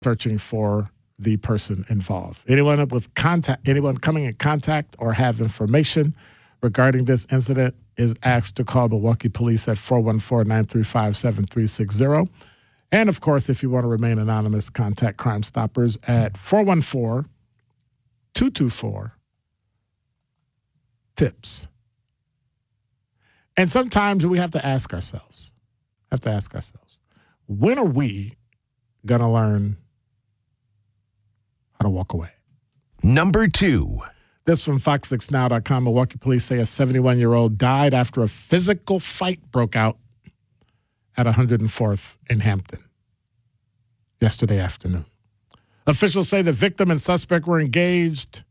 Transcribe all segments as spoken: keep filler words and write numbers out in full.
searching for the person involved. Anyone with contact, anyone coming in contact or have information regarding this incident is asked to call Milwaukee Police at four one four, nine three five, seven three six zero. And, of course, if you want to remain anonymous, contact Crime Stoppers at four one four, two two four, TIPS. And sometimes we have to ask ourselves, have to ask ourselves, when are we going to learn how to walk away? Number two. This from fox six now dot com. Milwaukee police say a seventy-one-year-old died after a physical fight broke out at one hundred fourth in Hampton yesterday afternoon. Officials say the victim and suspect were engaged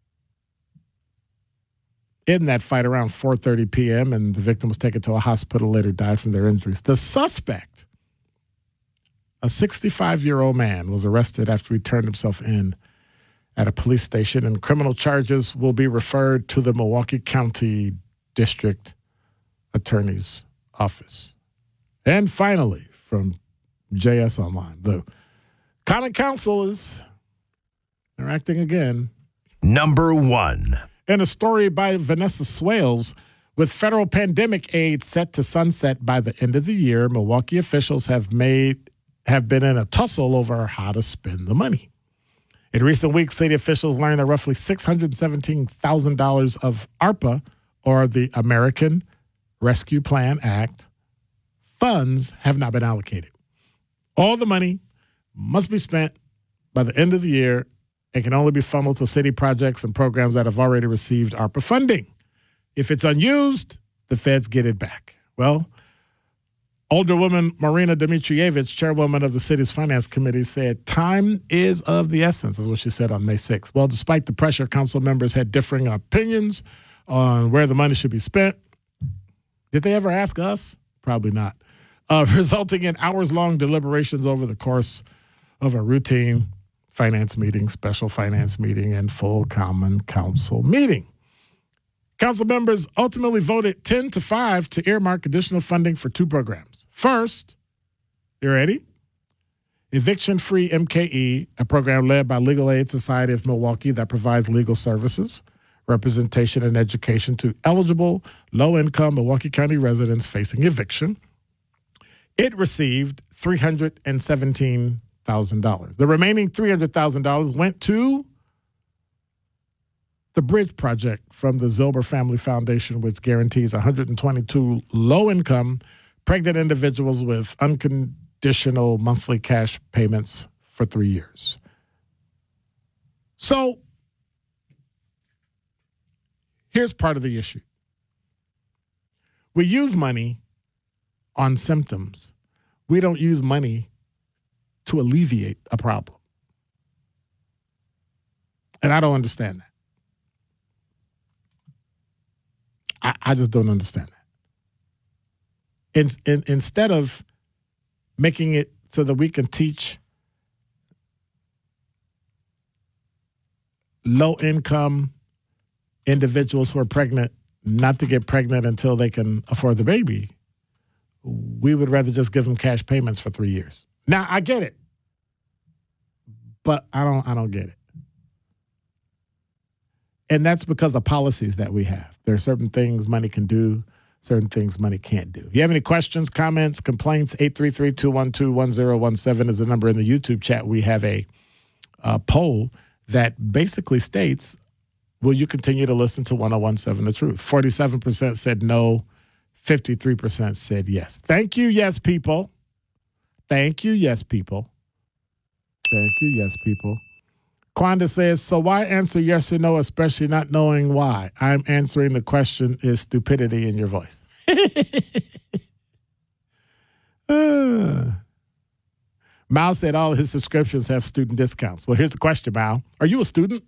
in that fight around four thirty p.m., and the victim was taken to a hospital, later died from their injuries. The suspect, a sixty-five-year-old man, was arrested after he turned himself in at a police station, and criminal charges will be referred to the Milwaukee County District Attorney's Office. And finally, from J S Online, the Common Council is interacting again. Number one. In a story by Vanessa Swales, with federal pandemic aid set to sunset by the end of the year, Milwaukee officials have made have been in a tussle over how to spend the money. In recent weeks, city officials learned that roughly six hundred seventeen thousand dollars of ARPA, or the American Rescue Plan Act, funds have not been allocated. All the money must be spent by the end of the year and can only be funneled to city projects and programs that have already received ARPA funding. If it's unused, the feds get it back. Well, Alderwoman Marina Dmitrievich, chairwoman of the city's finance committee, said time is of the essence, is what she said on May sixth. Well, despite the pressure, council members had differing opinions on where the money should be spent. Did they ever ask us? Probably not. Uh, resulting in hours-long deliberations over the course of a routine finance meeting, special finance meeting, and full common council meeting. Council members ultimately voted ten to five to earmark additional funding for two programs. First, you ready? Eviction-Free M K E, a program led by Legal Aid Society of Milwaukee that provides legal services, representation, and education to eligible low-income Milwaukee County residents facing eviction. It received three hundred seventeen thousand dollars. The remaining three hundred thousand dollars went to the Bridge Project from the Zilber Family Foundation, which guarantees one hundred twenty-two low-income pregnant individuals with unconditional monthly cash payments for three years. So here's part of the issue. We use money on symptoms. We don't use money to alleviate a problem. And I don't understand that. I, I just don't understand that. In, in, instead of making it so that we can teach low-income individuals who are pregnant not to get pregnant until they can afford the baby, we would rather just give them cash payments for three years. Now, I get it, but I don't I don't get it. And that's because of policies that we have. There are certain things money can do, certain things money can't do. If you have any questions, comments, complaints, eight three three, two one two, one zero one seven is the number in the YouTube chat. We have a, a poll that basically states, will you continue to listen to one oh one seven The Truth? forty-seven percent said no, fifty-three percent said yes. Thank you, yes, people. Thank you, yes, people. Thank you, yes, people. Quanda says, so why answer yes or no, especially not knowing why? I'm answering the question is stupidity in your voice. uh. Mal said all of his subscriptions have student discounts. Well, here's the question, Mal. Are you a student?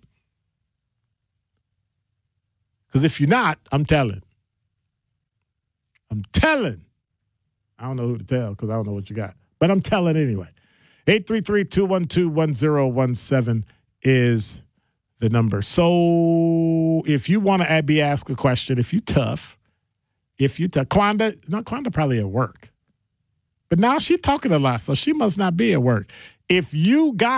Because if you're not, I'm telling. I'm telling. I don't know who to tell because I don't know what you got. But I'm telling anyway. eight three three, two one two, one zero one seven is the number. So if you want to be asked a question, if you tough, if you tough, Quanda, no, Quanda probably at work. But now she's talking a lot, so she must not be at work. If you got